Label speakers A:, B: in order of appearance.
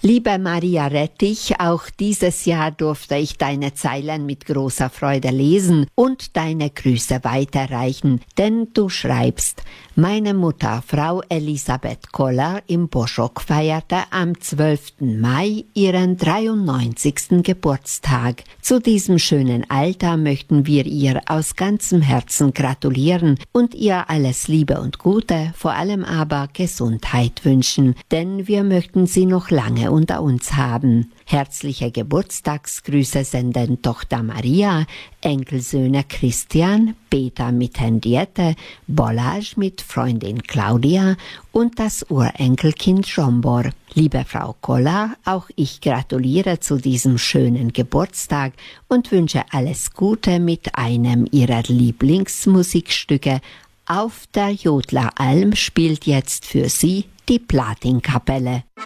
A: Liebe Maria Rettich, auch dieses Jahr durfte ich deine Zeilen mit großer Freude lesen und deine Grüße weiterreichen, denn du schreibst: Meine Mutter, Frau Elisabeth Koller im Boschok, feierte am 12. Mai ihren 93. Geburtstag. Zu diesem schönen Alter möchten wir ihr aus ganzem Herzen gratulieren und ihr alles Liebe und Gute, vor allem aber Gesundheit wünschen, denn wir möchten sie noch lange unter uns haben. Herzliche Geburtstagsgrüße senden Tochter Maria, Enkelsöhne Christian, Peter mit Henriette, Bollage mit Freundin Claudia und das Urenkelkind Jombor. Liebe Frau Koller, auch ich gratuliere zu diesem schönen Geburtstag und wünsche alles Gute mit einem Ihrer Lieblingsmusikstücke. Auf der Jodleralm spielt jetzt für Sie die Platinkapelle.